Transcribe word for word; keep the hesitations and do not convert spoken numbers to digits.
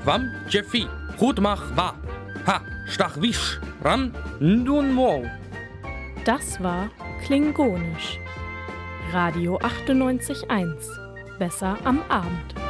Wam, Jeffy, gut mach, wa. Ha, stach wisch, ran, nun mo. Das war Klingonisch. Radio achtundneunzig Komma eins. Besser am Abend.